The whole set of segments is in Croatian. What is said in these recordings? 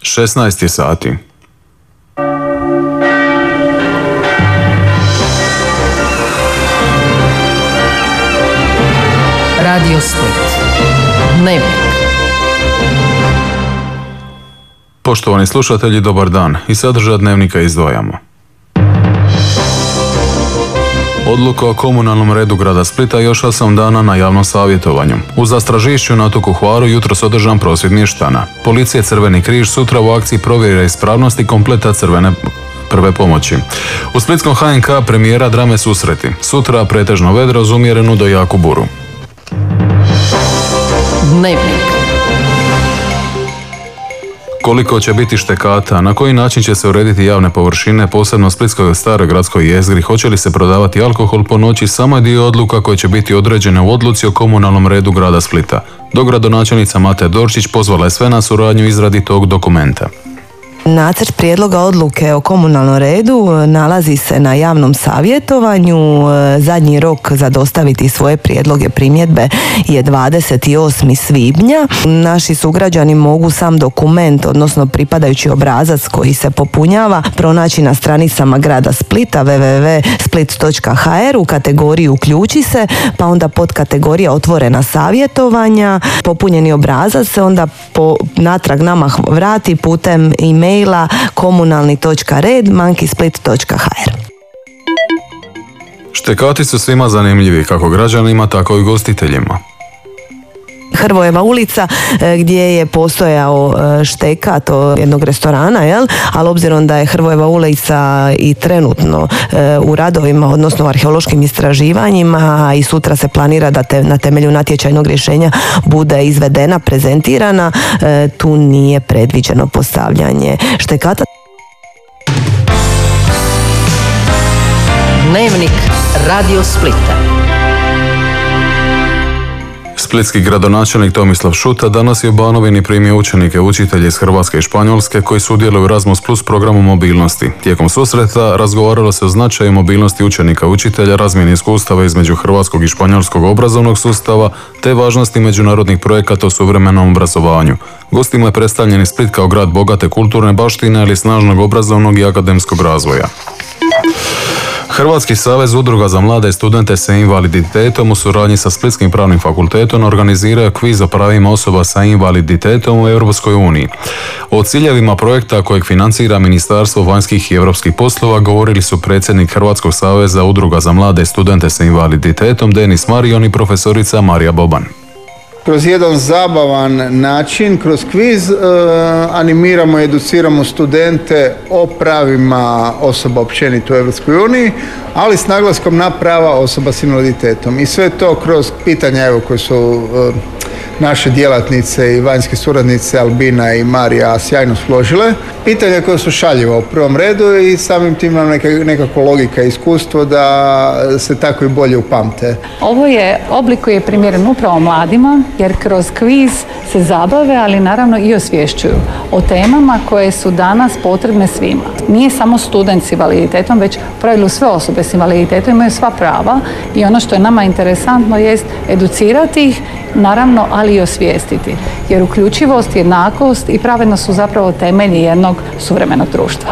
16 je sati. Radio Split. Dnevnik. Poštovani slušatelji, dobar dan. I sadržaj dnevnika izdvajamo. Odluka o komunalnom redu grada Splita još 8 dana na javnom savjetovanju. U Zastražišću na otoku Hvaru jutros održan prosvjedni štana. Policija Crveni križ sutra u akciji provjera ispravnosti kompleta crvene prve pomoći. U splitskom HNK premijera drame susreti. Sutra pretežno vedro uz umjerenu do jaku buru. Dnevnik. Koliko će biti štekata, na koji način će se urediti javne površine, posebno u splitskoj staroj gradskoj jezgri, hoće li se prodavati alkohol po noći, samo je dio odluka koje će biti određene u odluci o komunalnom redu grada Splita. Dogradonačelnica Mate Dorčić pozvala je sve na suradnju izradi tog dokumenta. Nacrt prijedloga odluke o komunalnom redu nalazi se na javnom savjetovanju. Zadnji rok za dostaviti svoje prijedloge primjedbe je 28. svibnja. Naši sugrađani mogu sam dokument, odnosno pripadajući obrazac koji se popunjava, pronaći na stranicama grada Splita www.split.hr u kategoriji Uključi se, pa onda pod kategorija Otvorena savjetovanja. Popunjeni obrazac se onda natrag nama vrati putem e-maila komunalni.red@split.hr. Štekati su svima zanimljivi, kako građanima, tako i gostiteljima. Hrvojeva ulica gdje je postojao štekat jednog restorana, ali obzirom da je Hrvojeva ulica i trenutno u radovima, odnosno u arheološkim istraživanjima, i sutra se planira da na temelju natječajnog rješenja bude izvedena, prezentirana, tu nije predviđeno postavljanje štekata. Dnevnik Radio Splita. Splitski gradonačelnik Tomislav Šuta danas je u Banovini primio učenike, učitelje iz Hrvatske i Španjolske koji sudjeluju u Erasmus Plus programu mobilnosti. Tijekom susreta razgovaralo se o značaju mobilnosti učenika i učitelja, razmjeni iskustava između hrvatskog i španjolskog obrazovnog sustava te važnosti međunarodnih projekata u suvremenom obrazovanju. Gostima je predstavljen Split kao grad bogate kulturne baštine, ali snažnog obrazovnog i akademskog razvoja. Hrvatski savez udruga za mlade studente sa invaliditetom u suradnji sa Splitskim pravnim fakultetom organiziraju kviz o pravima osoba sa invaliditetom u Europskoj uniji. O ciljevima projekta kojeg financira Ministarstvo vanjskih i europskih poslova govorili su predsjednik Hrvatskog saveza udruga za mlade studente sa invaliditetom Denis Marion i profesorica Marija Boban. Kroz jedan zabavan način, kroz kviz, animiramo i educiramo studente o pravima osoba općenito u Europskoj uniji, ali s naglaskom na prava osoba s invaliditetom. I sve to kroz pitanja koje su naše djelatnice i vanjske suradnice Albina i Marija sjajno složile. Pitanja koja su šaljiva u prvom redu i samim tim nam nekako logika i iskustvo da se tako i bolje upamte. Ovo je oblik koji je primjeren upravo mladima, jer kroz kviz se zabave, ali naravno i osvješćuju o temama koje su danas potrebne svima. Nije samo student s invaliditetom, već u pravilu sve osobe s invaliditetom imaju sva prava i ono što je nama interesantno jest educirati ih, naravno, ali i osvijestiti. Jer uključivost, jednakost i pravednost su zapravo temelji jednog suvremenog društva.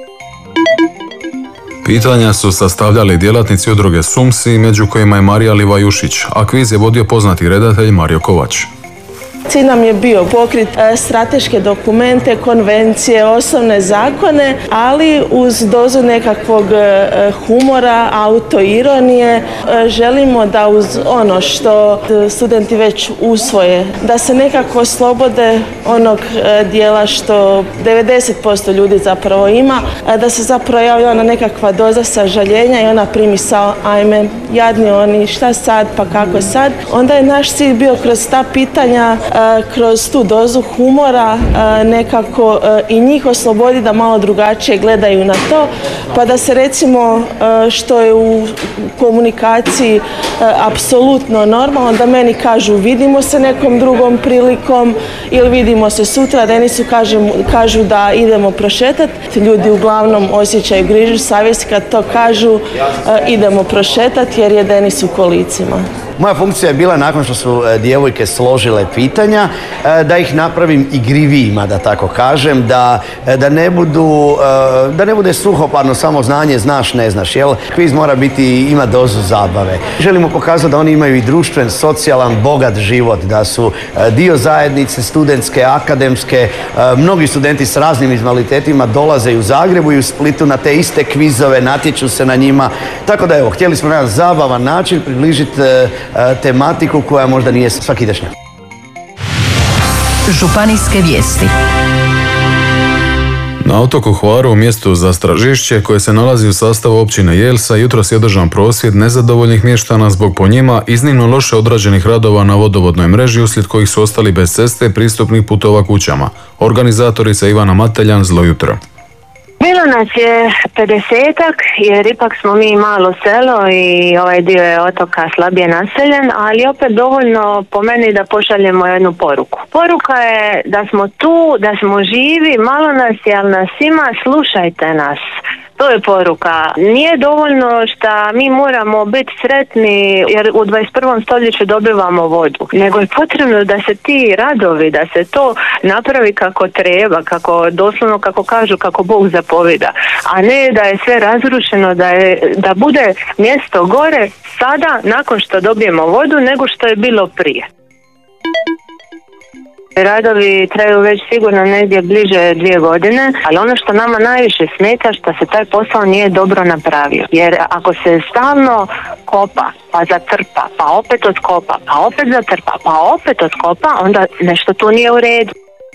Pitanja su sastavljali djelatnici udruge SUMSI, među kojima je Marija Livajušić, a kviz je vodio poznati redatelj Mario Kovač. Cilj nam je bio pokriti strateške dokumente, konvencije, osnovne zakone, ali uz dozu nekakvog humora, autoironije. Želimo da uz ono što studenti već usvoje, da se nekako oslobode onog dijela što 90% ljudi zapravo ima, da se zapravo javlja ona nekakva doza sažaljenja i ona primisao, ajme, jadni oni, šta sad, pa kako sad. Onda je naš cilj bio kroz ta pitanja, kroz tu dozu humora nekako i njih oslobodi da malo drugačije gledaju na to, pa da se recimo što je u komunikaciji apsolutno normalno, da meni kažu vidimo se nekom drugom prilikom ili vidimo se sutra, Denisu kažu da idemo prošetati. Ljudi uglavnom osjećaju grižu savjesti kad to kažu idemo prošetati jer je Denis u kolicima. Moja funkcija je bila, nakon što su djevojke složile pitanja, da ih napravim igrivijima, da tako kažem, da ne bude suhoparno samo znanje, znaš, ne znaš, jel? Kviz mora ima dozu zabave. Želimo pokazati da oni imaju i društven, socijalan, bogat život, da su dio zajednice studentske, akademske. Mnogi studenti s raznim invaliditetima dolaze i u Zagrebu i u Splitu na te iste kvizove, natječu se na njima. Tako da evo, htjeli smo na jedan zabavan način približiti tematiku koja možda nije svakidašnja. Županijske vijesti. Na otoku Hvaru u mjestu Zastražišće, koje se nalazi u sastavu općine Jelsa, jutros je održan prosvjed nezadovoljnih mještana zbog po njima iznimno loše odrađenih radova na vodovodnoj mreži, uslijed kojih su ostali bez ceste pristupnih putova kućama. Organizatorica Ivana Mateljan, zlo jutro. Bilo nas je 50-ak, jer ipak smo mi malo selo i ovaj dio je otoka slabije naseljen, ali opet dovoljno po meni da pošaljemo jednu poruku. Poruka je da smo tu, da smo živi, malo nas je, ali nas ima, slušajte nas. To je poruka. Nije dovoljno što mi moramo biti sretni jer u 21. stoljeću dobivamo vodu, nego je potrebno da se ti radovi, da se to napravi kako treba, kako doslovno kako kažu, kako Bog zapovida, a ne da je sve razrušeno, da bude mjesto gore sada nakon što dobijemo vodu nego što je bilo prije. Radovi traju već sigurno negdje bliže 2 godine, ali ono što nama najviše smeta što se taj posao nije dobro napravio. Jer ako se stalno kopa, pa zatrpa, pa opet otkopa, pa opet zatrpa, pa opet otkopa, onda nešto tu nije u redu.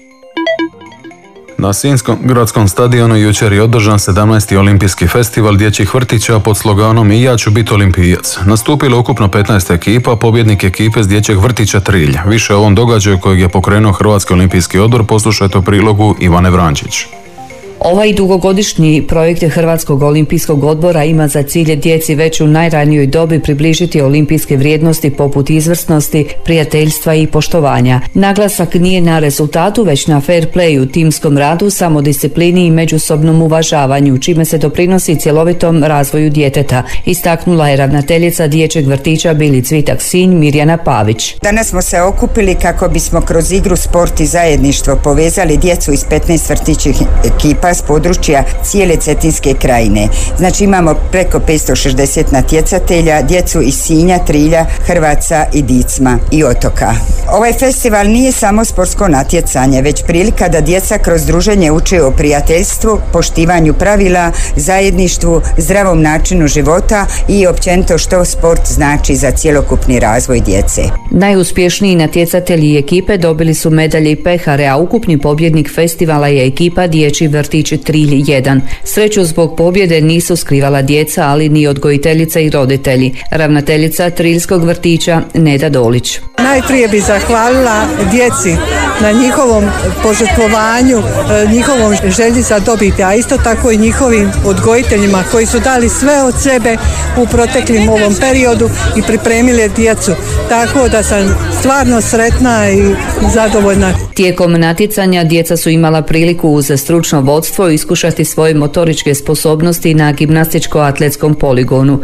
Na Sinjskom gradskom stadionu jučer je održan 17. olimpijski festival dječjih vrtića pod sloganom I ja ću biti olimpijac. Nastupilo ukupno 15 ekipa, pobjednik ekipe s dječjeg vrtića Trilj. Više o ovom događaju kojeg je pokrenuo Hrvatski olimpijski odbor poslušajte u prilogu Ivane Vrančić. Ovaj dugogodišnji projekt Hrvatskog olimpijskog odbora ima za cilj djeci već u najranijoj dobi približiti olimpijske vrijednosti poput izvrsnosti, prijateljstva i poštovanja. Naglasak nije na rezultatu, već na fair playu, timskom radu, samodisciplini i međusobnom uvažavanju, čime se doprinosi cjelovitom razvoju djeteta, istaknula je ravnateljica dječjeg vrtića Bili Cvitak Sinj Mirjana Pavić. Danas smo se okupili kako bismo kroz igru, sport i zajedništvo povezali djecu iz 15 vrtićih ekipa s područja cijele Cetinske krajine. Znači imamo preko 560 natjecatelja, djecu iz Sinja, Trilja, Hrvaca i Dicma i otoka. Ovaj festival nije samo sportsko natjecanje, već prilika da djeca kroz druženje uče o prijateljstvu, poštivanju pravila, zajedništvu, zdravom načinu života i općenito što sport znači za cjelokupni razvoj djece. Najuspješniji natjecatelji ekipe dobili su medalje i pehare, a ukupni pobjednik festivala je ekipa dječji vrtić Trilj 1. Sreću zbog pobjede nisu skrivala djeca, ali ni odgojiteljica i roditelji. Ravnateljica Triljskog vrtića Neda Dolić. Najprije bi zahvalila djeci na njihovom požrtvovanju, njihovom želji za dobiti, a isto tako i njihovim odgojiteljima koji su dali sve od sebe u proteklim ovom periodu i pripremili djecu. Tako da sam stvarno sretna i zadovoljna. Tijekom natjecanja djeca su imala priliku uz stručno vodstvo iskušati svoje motoričke sposobnosti na gimnastičko-atletskom poligonu.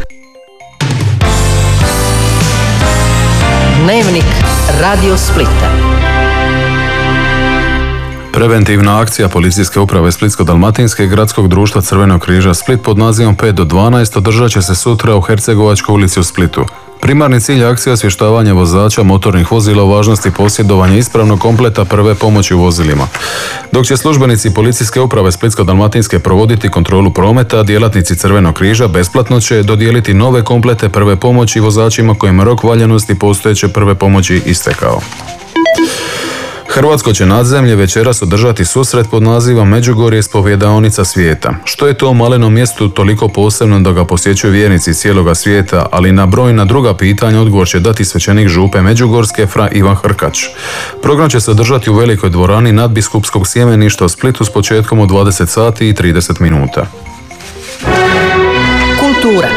Dnevnik Radio Splita. Preventivna akcija Policijske uprave Splitsko-dalmatinske i Gradskog društva Crvenog križa Split pod nazivom 5 do 12 održat će se sutra u Hercegovačkoj ulici u Splitu. Primarni cilj akcije je osvještavanje vozača motornih vozila o važnosti posjedovanja ispravnog kompleta prve pomoći u vozilima. Dok će službenici Policijske uprave Splitsko-dalmatinske provoditi kontrolu prometa, djelatnici Crvenog križa besplatno će dodijeliti nove komplete prve pomoći vozačima kojima rok valjanosti postojeće prve pomoći istekao. Hrvatsko će nadzemlje večeras održati susret pod nazivom Međugorje ispovjedaonica svijeta. Što je to u malenom mjestu toliko posebno da ga posjećuju vjernici cijeloga svijeta, ali na brojna druga pitanja odgovor će dati svećenik župe Međugorske fra Ivan Hrkač. Program će se održati u velikoj dvorani nadbiskupskog sjemeništa u Splitu s početkom u 20 sati i 30 minuta. Kultura.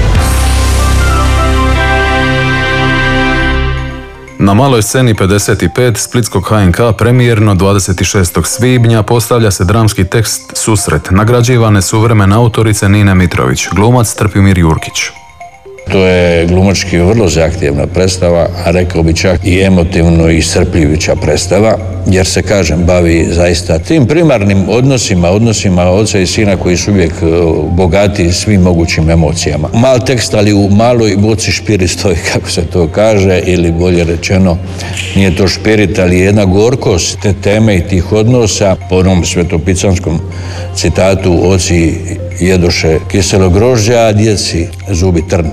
Na maloj sceni 55 Splitskog HNK premijerno 26. svibnja postavlja se dramski tekst Susret, nagrađivane suvremene autorice Nine Mitrović, glumac Trpimir Jurkić. To je glumački vrlo zahtjevna predstava, a rekao bi čak i emotivno iscrpljujuća predstava, jer se, kažem, bavi zaista tim primarnim odnosima oca i sina koji su uvijek bogati svim mogućim emocijama. Mal tekst, ali u maloj boci špirit stoji, kako se to kaže, ili bolje rečeno, nije to špirit, ali jedna gorkost te teme i tih odnosa. Po onom svetopisanskom citatu, oci jedoše kiselo grožđa, a djeci zubi trn.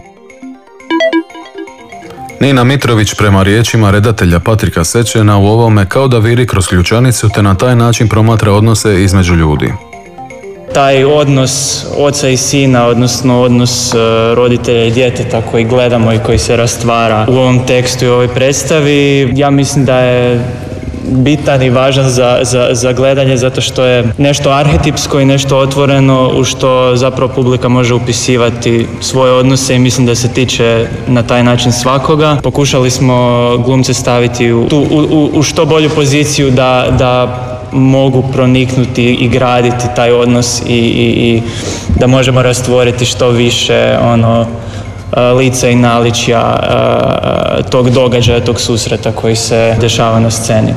Nina Mitrović prema riječima redatelja Patrika Sečena u ovome kao da viri kroz ključanicu te na taj način promatra odnose između ljudi. Taj odnos oca i sina, odnosno odnos roditelja i djeteta koji gledamo i koji se rastvara u ovom tekstu i ovoj predstavi, ja mislim da je bitan i važan za gledanje zato što je nešto arhetipsko i nešto otvoreno u što zapravo publika može upisivati svoje odnose i mislim da se tiče na taj način svakoga. Pokušali smo glumce staviti u što bolju poziciju da mogu proniknuti i graditi taj odnos i da možemo rastvoriti što više lica i naličja tog događaja, tog susreta koji se dešava na sceni.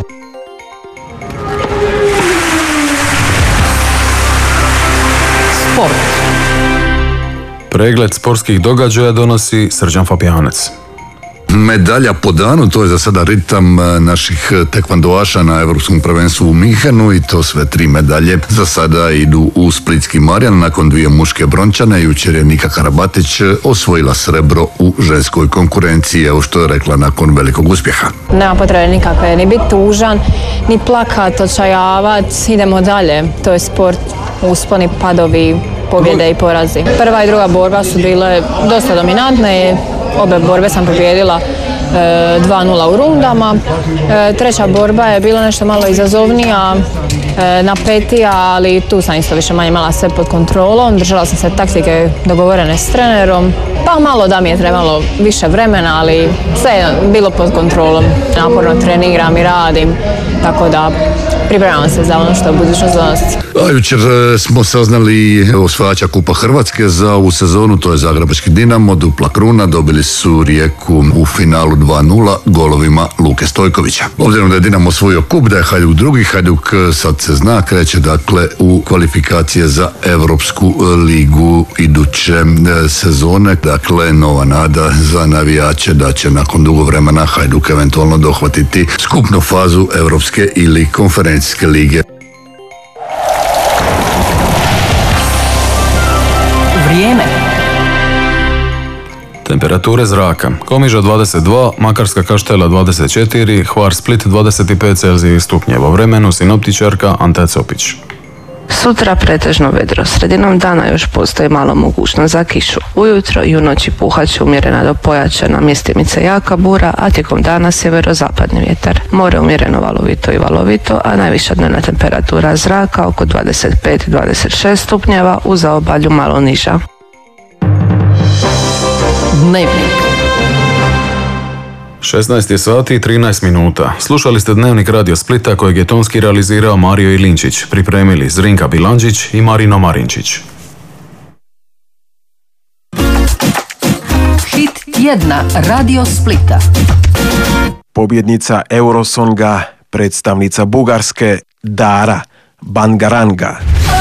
Sport. Pregled sportskih događaja donosi Srđan Fabijanec. Medalja po danu, to je za sada ritam naših tekvandoaša na Europskom prvenstvu u Minhenu i to sve 3 medalje za sada idu u Splitski Marijan nakon 2 muške brončane. Jučer je Nika Karabatić osvojila srebro u ženskoj konkurenciji, evo što je rekla nakon velikog uspjeha. Nema potrebe nikakve, ni biti tužan, ni plakat, očajavat, idemo dalje. To je sport, usponi, padovi, pobjede i porazi. Prva i druga borba su bile dosta dominantne. Obe borbe sam pobijedila 2-0 u rundama. Treća borba je bila nešto malo izazovnija, napetija, ali tu sam isto više manje imala sve pod kontrolom. Držala sam se taktike dogovorene s trenerom. Pa malo da mi je trebalo više vremena, ali sve je bilo pod kontrolom. Naporno treniram i radim, tako da pripremam se za ono što je budućnost donosi. A jučer smo saznali osvajača Kupa Hrvatske za ovu sezonu, to je Zagrebački Dinamo, dupla kruna, dobili su Rijeku u finalu 2-0 golovima Luke Stojkovića. Obzirom da je Dinamo osvojio kup, da je Hajduk drugi, Hajduk sad se zna, kreće dakle u kvalifikacije za Europsku ligu iduće sezone. Dakle, nova nada za navijače da će nakon dugo vremena Hajduk eventualno dohvatiti skupnu fazu Europske ili konferencijske lige. Vrijeme. Temperature zraka. Komiža 22, Makarska Kaštela 24, Hvar Split 25 Celzijevih stupnjeva. Vremenu sinoptičarka Anta Copić. Sutra pretežno vedro, sredinom dana još postoji malo mogućnost za kišu. Ujutro i u noći puhat će umjerena do pojačana, mjestimice jaka bura, a tijekom dana sjeverozapadni vjetar. More umjereno valovito i valovito, a najviša dnevna temperatura zraka oko 25-26 stupnjeva, u zaobalju malo niža. Dnevnik. 16 sati i 13 minuta. Slušali ste Dnevnik Radio Splita kojeg je tonski realizirao Mario Ilinčić. Pripremili Zrinka Bilandžić i Marino Marinčić. Hit tjedna Radio Splita. Pobjednica Eurosonga, predstavnica Bugarske Dara Bangaranga.